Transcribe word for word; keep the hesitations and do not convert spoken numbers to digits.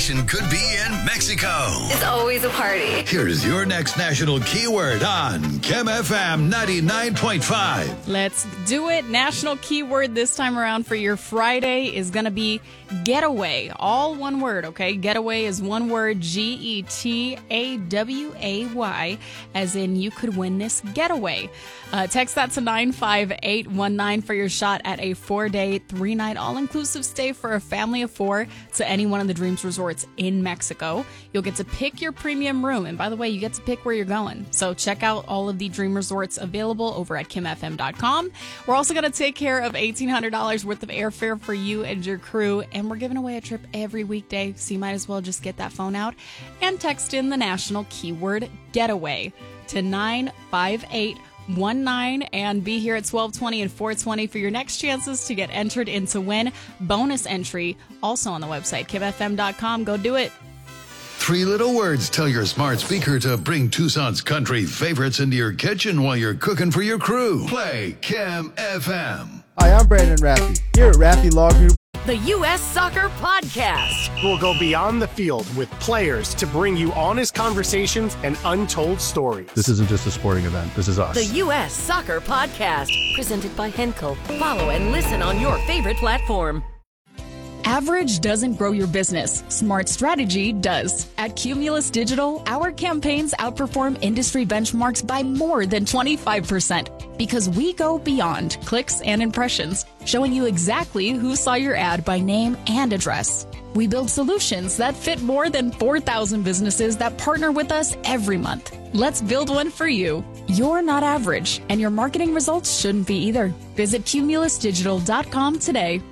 could be in Mexico. It's always a party. Here's your next national keyword on Kim F M ninety-nine point five. Let's do it. National keyword this time around for your Friday is going to be getaway. All one word, okay? Getaway is one word, G E T A W A Y, as in you could win this getaway. Uh, text that to nine five eight one nine for your shot at a four-day, three-night all-inclusive stay for a family of four to any one of the Dreams Resorts in Mexico. You'll get to pick your premium room. And by the way, you get to pick where you're going. So check out all of the Dream Resorts available over at kim f m dot com. We're also going to take care of eighteen hundred dollars worth of airfare for you and your crew. And we're giving away a trip every weekday. So you might as well just get that phone out and text in the national keyword getaway to nine five eight one nine and be here at twelve twenty and four twenty for your next chances to get entered in to win. Bonus entry also on the website, kim f m dot com. Go do it. Three little words tell your smart speaker to bring Tucson's country favorites into your kitchen while you're cooking for your crew. Play Kim F M. Hi, I'm Brandon Raffi. Here at Raffi Law Group, the U S Soccer Podcast. We'll go beyond the field with players to bring you honest conversations and untold stories. This isn't just a sporting event. This is us. The U S Soccer Podcast, presented by Henkel. Follow and listen on your favorite platform. Average doesn't grow your business. Smart strategy does. At Cumulus Digital, our campaigns outperform industry benchmarks by more than twenty-five percent because we go beyond clicks and impressions, showing you exactly who saw your ad by name and address. We build solutions that fit more than four thousand businesses that partner with us every month. Let's build one for you. You're not average, and your marketing results shouldn't be either. Visit cumulus digital dot com today.